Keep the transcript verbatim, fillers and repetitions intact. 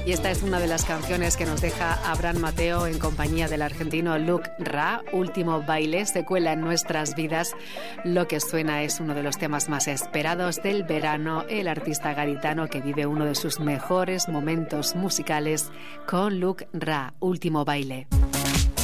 Y esta es una de las canciones que nos deja Abraham Mateo en compañía del argentino Luke Ra. Último baile, se cuela en nuestras vidas. Lo que suena es uno de los temas más esperados del verano. El artista gaditano que vive uno de sus mejores momentos musicales con Luke Ra. Último baile.